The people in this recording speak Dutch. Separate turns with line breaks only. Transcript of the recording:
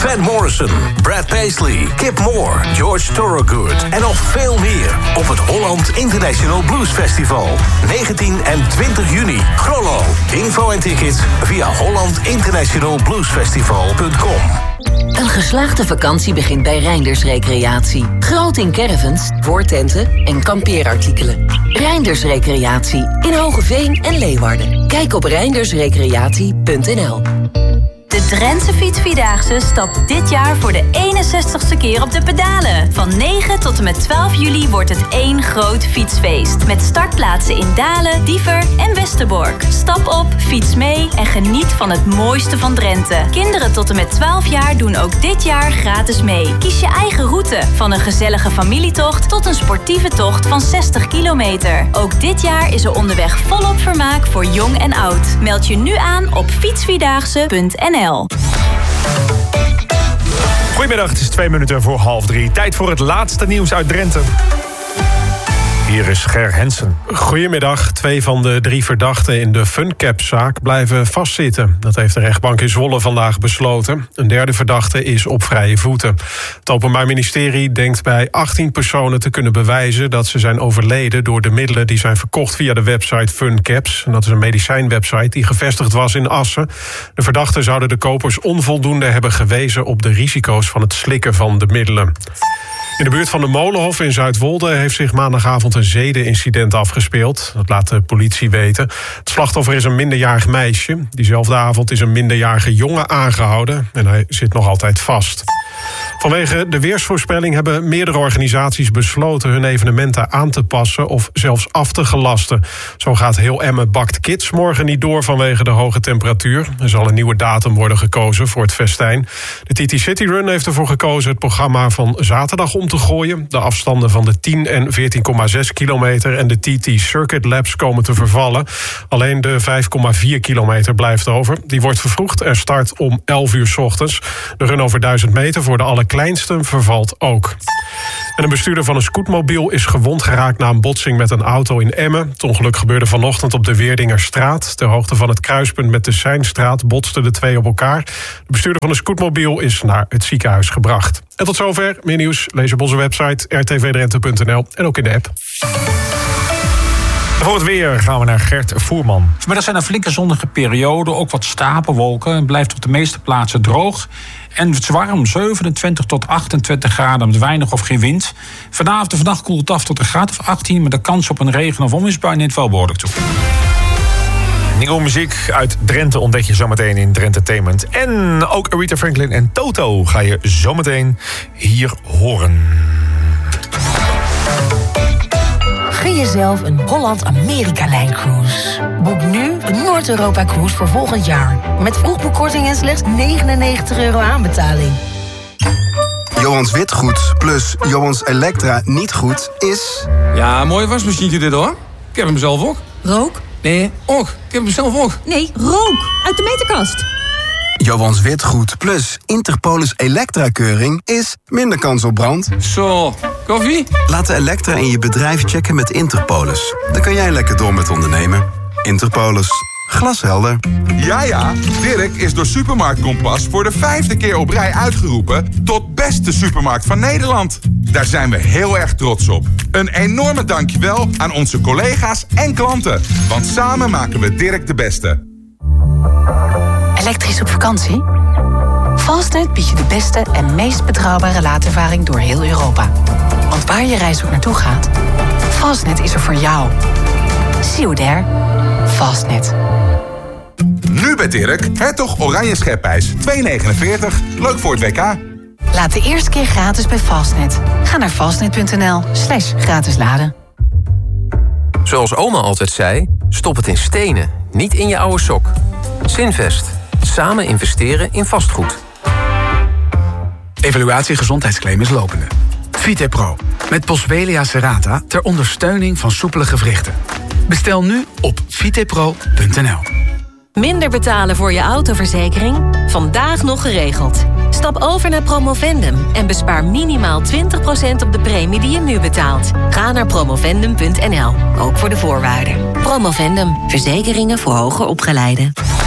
Van Morrison, Brad Paisley, Kip Moore, George Thorogood en nog veel meer op het Holland International Blues Festival. 19 en 20 juni. Grollo. Info en tickets via hollandinternationalbluesfestival.com.
Een geslaagde vakantie begint bij Reinders Recreatie. Groot in caravans, voortenten en kampeerartikelen. Reinders Recreatie in Hogeveen en Leeuwarden. Kijk op reindersrecreatie.nl.
De Drentse Fietsvierdaagse stapt dit jaar voor de 61ste keer op de pedalen. Van 9 tot en met 12 juli wordt het één groot fietsfeest. Met startplaatsen in Dalen, Diever en Westerbork. Stap op, fiets mee en geniet van het mooiste van Drenthe. Kinderen tot en met 12 jaar doen ook dit jaar gratis mee. Kies je eigen route, van een gezellige familietocht tot een sportieve tocht van 60 kilometer. Ook dit jaar is er onderweg volop vermaak voor jong en oud. Meld je nu aan op fietsvierdaagse.nl.
Goedemiddag, het is 2 minuten voor 2:30. Tijd voor het laatste nieuws uit Drenthe. Hier is Ger Hensen. Goedemiddag. 2 van de 3 verdachten in de Funcap-zaak blijven vastzitten. Dat heeft de rechtbank in Zwolle vandaag besloten. Een derde verdachte is op vrije voeten. Het Openbaar Ministerie denkt bij 18 personen te kunnen bewijzen dat ze zijn overleden door de middelen die zijn verkocht via de website Funcaps. En dat is een medicijnwebsite die gevestigd was in Assen. De verdachten zouden de kopers onvoldoende hebben gewezen op de risico's van het slikken van de middelen. In de buurt van de Molenhof in Zuidwolde heeft zich maandagavond een zedenincident afgespeeld. Dat laat de politie weten. Het slachtoffer is een minderjarig meisje. Diezelfde avond is een minderjarige jongen aangehouden en hij zit nog altijd vast. Vanwege de weersvoorspelling hebben meerdere organisaties besloten hun evenementen aan te passen of zelfs af te gelasten. Zo gaat Heel Emmen Bakt Kids morgen niet door vanwege de hoge temperatuur. Er zal een nieuwe datum worden gekozen voor het festijn. De TT City Run heeft ervoor gekozen het programma van zaterdag om te gooien. De afstanden van de 10 en 14,6 kilometer en de TT Circuit Laps komen te vervallen. Alleen de 5,4 kilometer blijft over. Die wordt vervroegd en start om 11 uur 's ochtends. De run over 1000 meter voor de allerkleinsten vervalt ook. En een bestuurder van een scootmobiel is gewond geraakt na een botsing met een auto in Emmen. Het ongeluk gebeurde vanochtend op de Weerdingerstraat. Ter hoogte van het kruispunt met de Seinstraat botsten de twee op elkaar. De bestuurder van de scootmobiel is naar het ziekenhuis gebracht. En tot zover. Meer nieuws lees op onze website rtvdrenthe.nl en ook in de app. Voor het weer gaan we naar Gert Voerman.
Vanmiddag zijn er flinke zonnige perioden, ook wat stapelwolken. Het blijft op de meeste plaatsen droog. En het is warm, 27 tot 28 graden met weinig of geen wind. Vanavond en vannacht koelt het af tot een graad of 18... met de kans op een regen- of onweersbui neemt wel behoorlijk toe.
Nieuwe muziek uit Drenthe ontdek je zometeen in Drentertainment. En ook Aretha Franklin en Toto ga je zometeen hier horen.
Gun jezelf een Holland-Amerika-lijncruise. Boek nu een Noord-Europa-cruise voor volgend jaar. Met vroegboekkorting en slechts €99 aanbetaling.
Johans Witgoed plus Johans Elektra niet goed is...
Ja, mooi wasmachientje dit hoor. Ik heb hem zelf ook.
Rook?
Nee, ook. Ik heb hem zelf ook.
Nee, rook. Uit de meterkast.
Johans Witgoed plus Interpolis Elektra-keuring is minder kans op brand.
Zo, koffie?
Laat de Elektra in je bedrijf checken met Interpolis. Dan kan jij lekker door met ondernemen. Interpolis. Glashelder.
Ja, Dirk is door Supermarkt Kompas voor de 5e keer op rij uitgeroepen tot beste supermarkt van Nederland. Daar zijn we heel erg trots op. Een enorme dankjewel aan onze collega's en klanten. Want samen maken we Dirk de beste.
Elektrisch op vakantie? Fastnet biedt je de beste en meest betrouwbare laadervaring door heel Europa. Want waar je reis ook naartoe gaat, Fastnet is er voor jou. See you there. Fastnet.
Nu bij Dirk, Hertog Oranje Schepijs. 2,49. Leuk voor het WK.
Laat de eerste keer gratis bij Fastnet. Ga naar fastnet.nl/gratis laden.
Zoals oma altijd zei, stop het in stenen, niet in je oude sok. Zinvest. Samen investeren in vastgoed.
Evaluatie gezondheidsclaim is lopende. Vitepro. Met Boswellia serrata ter ondersteuning van soepele gewrichten. Bestel nu op vitepro.nl.
Minder betalen voor je autoverzekering? Vandaag nog geregeld. Stap over naar Promovendum en bespaar minimaal 20% op de premie die je nu betaalt. Ga naar promovendum.nl, ook voor de voorwaarden. Promovendum, verzekeringen voor hoger opgeleiden.